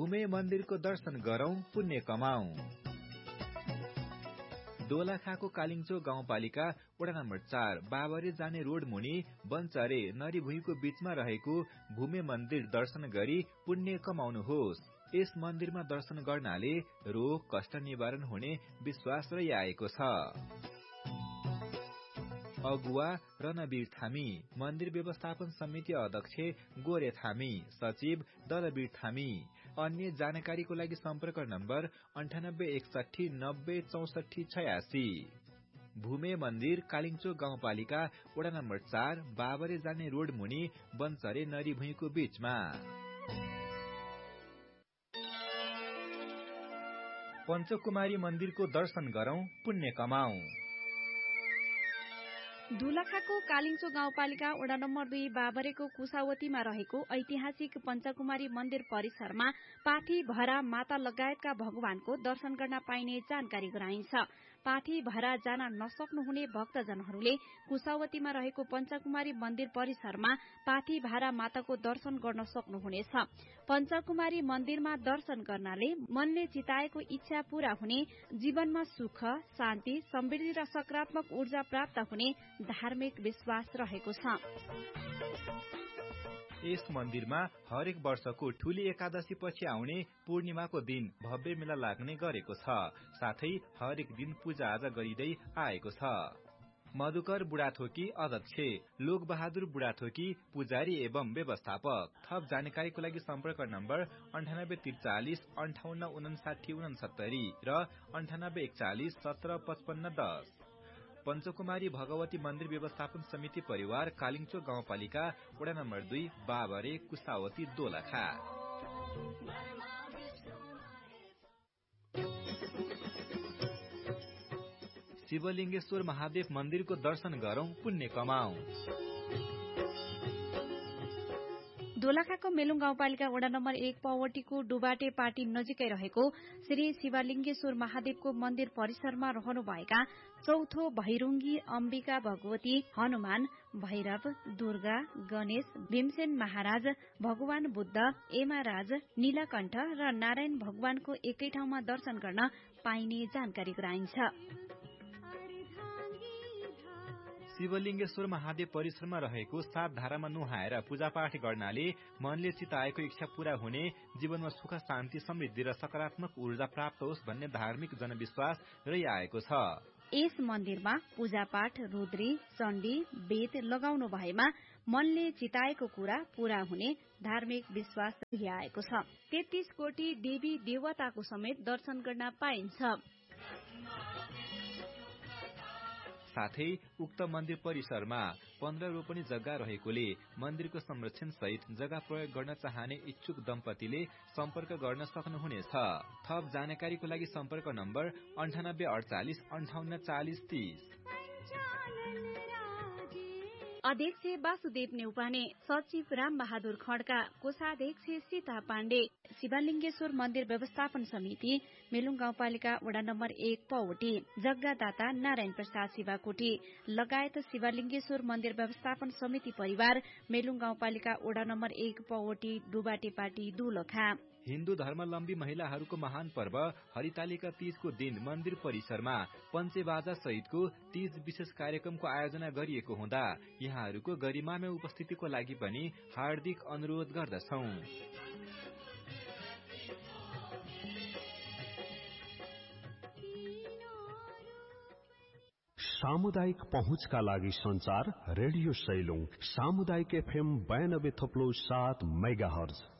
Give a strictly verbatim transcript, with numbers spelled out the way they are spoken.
भूमे मन्दिरको दर्शन गरौं, पुण्य कमाऊ। दोलखाको कालिङचोक गाउँपालिका वडा नम्बर चार बाबरे जाने रोड मुनि बनचरे नरीभुईको बीचमा रहेको भूमे मन्दिर दर्शन गरी पुण्य कमाउनुहोस्। यस मन्दिरमा दर्शन गर्नाले रोग कष्ट निवारण हुने विश्वास रहिआएको छ। अगुवा रणवीर थामी, मन्दिर व्यवस्थापन समिति अध्यक्ष गोरे थामी, सचिव दलवीर थामी। अन्य जानकारीको लागि सम्पर्क नम्बर अन्ठानब्बे एकसठी नब्बे चौसठी छयासी। भूमे मन्दिर कालिङचोक गाउँपालिका वडा नम्बर चार बाबरे जाने रोड मुनि बनचरे नरीभुईको बीचमा। पञ्चकुमारी मन्दिरको दर्शन गरौं, पुण्य कमाऊ। दोलखाको कालिङचोक गाउँपालिका वडा नम्बर दुई बाबरेको कुसावतीमा रहेको ऐतिहासिक पञ्चकुमारी मन्दिर परिसरमा पाठी भरा माता लगायतका भगवानको दर्शन गर्न पाइने जानकारी गराइन्छ। पाठी भरा जान नसक्नुहुने भक्तजनहरूले कुसावतीमा रहेको पञ्चकुमारी मन्दिर परिसरमा पाठी भारा माताको दर्शन गर्न सक्नुहुनेछ। पञ्चकुमारी मन्दिरमा दर्शन गर्नाले मनले चिताएको इच्छा पूरा हुने, जीवनमा सुख, शान्ति, समृद्धि र सकारात्मक ऊर्जा प्राप्त हुने धार्मिक विश्वास रहेको छ। यस मन्दिरमा हरेक वर्षको ठूली एकादशी पछि आउने पूर्णिमाको दिन भव्य मेला लाग्ने गरेको छ। साथै हरेक दिन पूजा आजा गरिँदै आएको छ। मधुकर बुढाथोकी अध्यक्ष, लोक बहादुर बुढाथोकी पुजारी एवं व्यवस्थापक। थप जानकारीको लागि सम्पर्क नम्बर अन्ठानब्बे त्रिचालिस अन्ठाउन्न उनासाठी उनसत्तरी र अन्ठानब्बे एकचालिस सत्र पचपन्न दस। पञ्चकुमारी भगवती मन्दिर व्यवस्थापन समिति परिवार कालिङचोक गाउँपालिका वडा नम्बर दुई बाबरे कुसावती दोलखा। शिवलिङ्गेश्वर महादेव मन्दिरको दर्शन गरौं, पुण्य कमाऊ। दोलखाको मेलुङ गाउँपालिका वडा नम्बर एक पवटीको डुबाटे पाटी नजिकै रहेको श्री शिवलिङ्गेश्वर महादेवको मन्दिर परिसरमा रहनुभएका चौथो भैरुङ्गी अम्बिका भगवती, हनुमान, भैरव, दुर्गा, गणेश, भीमसेन महाराज, भगवान बुद्ध, एमाराज, नीलकण्ठ र नारायण भगवानको एकै ठाउँमा दर्शन गर्न पाइने जानकारी गराइन्छ। शिवलिङ्गेश्वर महादेव परिसरमा रहेको सात धारामा नुहाएर पूजापाठ गर्नाले मनले चिताएको इच्छा पूरा हुने, जीवनमा सुख शान्ति समृद्धि र सकारात्मक ऊर्जा प्राप्त होस् भन्ने धार्मिक जनविश्वास रहिआएको छ। यस मन्दिरमा पूजापाठ, रुद्री, चण्डी, वेद लगाउनु भएमा मनले चिताएको कुरा पूरा हुने धार्मिक विश्वास रहिआएको छ। तेत्तीस कोटी देवी देवताको समेत दर्शन गर्न पाइन्छ। साथै उक्त मन्दिर परिसरमा पन्ध्र रोपनी जग्गा रहेकोले मन्दिरको संरक्षण सहित जग्गा प्रयोग गर्न चाहने इच्छुक दम्पतिले सम्पर्क गर्न सक्नुहुनेछ। थप जानकारीको लागि सम्पर्क नम्बर अन्ठानब्बे अडचालिस अन्ठाउन्न चालिस तीस। अध्यक्ष वासुदेव नेउपाने, सचिव राम बहादुर खड्का, कोषाध्यक्ष सीता पाण्डे। शिवलिङ्गेश्वर मन्दिर व्यवस्थापन समिति मेलुङ गाउँपालिका वडा नम्बर एक पवटी, जग्गादाता नारायण प्रसाद शिवाकोटी लगायत शिवलिङ्गेश्वर मन्दिर व्यवस्थापन समिति परिवार मेलुङ गाउँपालिका वडा नम्बर एक पवटी, डुबाटेपाटी, दोलखा। हिन्दू धर्मावलम्बी महिलाहरूको महान पर्व हरितालिका तीजको दिन मन्दिर परिसरमा पञ्चेबाजा सहितको तीज विशेष कार्यक्रमको आयोजना गरिएको हुँदा यहाँहरूको गरिमामय उपस्थितिको लागि पनि हार्दिक अनुरोध गर्दछौ। सामुदायिक पहुँचका लागि संचार रेडियो सैलुङ सामुदायिक एफएम बयानब्बे थप्लो सात मेगाहर्ज।